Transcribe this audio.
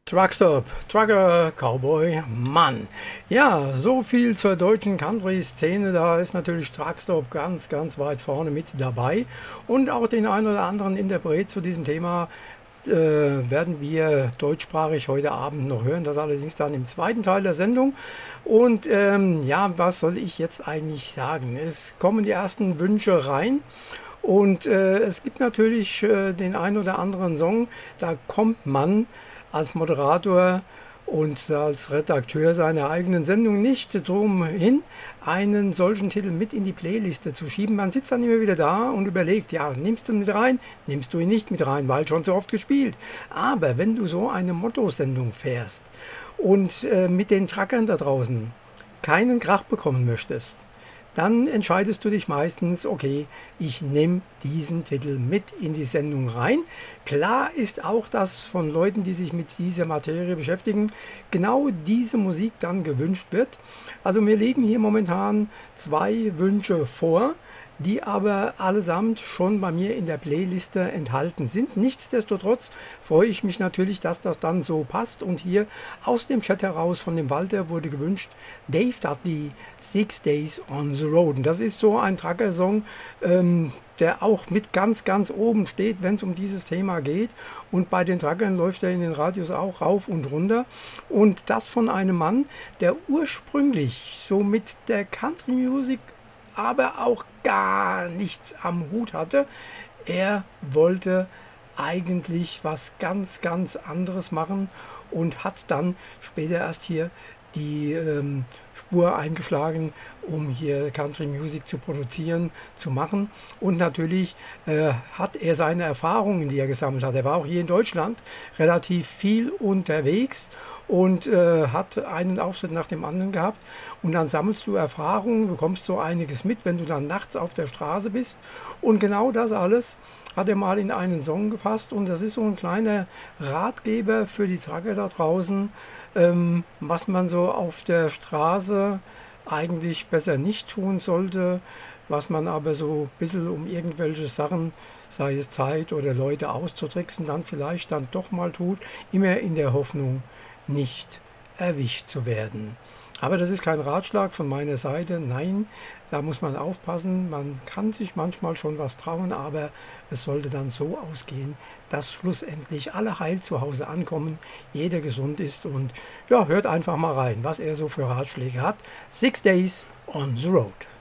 Truckstop, Trucker, Cowboy, Mann. Ja, so viel zur deutschen Country-Szene. Da ist natürlich Truckstop ganz, ganz weit vorne mit dabei. Und auch den einen oder anderen Interpret zu diesem Thema werden wir deutschsprachig heute Abend noch hören. Das allerdings dann im zweiten Teil der Sendung. Und ja, was soll ich jetzt eigentlich sagen? Es kommen die ersten Wünsche rein. Und es gibt natürlich den einen oder anderen Song, da kommt man als Moderator und als Redakteur seiner eigenen Sendung nicht drum hin, einen solchen Titel mit in die Playliste zu schieben. Man sitzt dann immer wieder da und überlegt, ja, nimmst du ihn mit rein, nimmst du ihn nicht mit rein, weil schon so oft gespielt. Aber wenn du so eine Motto-Sendung fährst und mit den Truckern da draußen keinen Krach bekommen möchtest, dann entscheidest du dich meistens, okay, ich nehme diesen Titel mit in die Sendung rein. Klar ist auch, dass von Leuten, die sich mit dieser Materie beschäftigen, genau diese Musik dann gewünscht wird. Also mir liegen hier momentan 2 Wünsche vor, die aber allesamt schon bei mir in der Playliste enthalten sind. Nichtsdestotrotz freue ich mich natürlich, dass das dann so passt. Und hier aus dem Chat heraus von dem Walter wurde gewünscht, Dave Dudley, 6 Days on the Road. Und das ist so ein Trucker-Song, der auch mit ganz, ganz oben steht, wenn es um dieses Thema geht. Und bei den Truckern läuft er in den Radios auch rauf und runter. Und das von einem Mann, der ursprünglich so mit der Country Music aber auch gar nichts am Hut hatte. Er wollte eigentlich was ganz, ganz anderes machen und hat dann später erst hier die Spur eingeschlagen, um hier Country Music zu produzieren, zu machen. Und natürlich hat er seine Erfahrungen, die er gesammelt hat. Er war auch hier in Deutschland relativ viel unterwegs und hat einen Auftritt nach dem anderen gehabt. Und dann sammelst du Erfahrungen, bekommst so einiges mit, wenn du dann nachts auf der Straße bist. Und genau das alles hat er mal in einen Song gefasst. Und das ist so ein kleiner Ratgeber für die Trucker da draußen, was man so auf der Straße eigentlich besser nicht tun sollte, was man aber so ein bisschen um irgendwelche Sachen, sei es Zeit oder Leute auszutricksen, dann vielleicht dann doch mal tut, immer in der Hoffnung, nicht erwischt zu werden. Aber das ist kein Ratschlag von meiner Seite. Nein, da muss man aufpassen. Man kann sich manchmal schon was trauen, aber es sollte dann so ausgehen, dass schlussendlich alle heil zu Hause ankommen, jeder gesund ist. Und ja, hört einfach mal rein, was er so für Ratschläge hat. 6 Days on the Road.